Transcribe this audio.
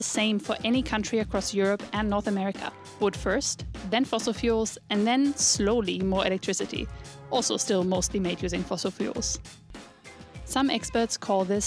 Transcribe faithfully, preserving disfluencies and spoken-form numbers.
Same for any country across Europe and North America. Wood first, then fossil fuels, and then slowly more electricity, also still mostly made using fossil fuels. Some experts call this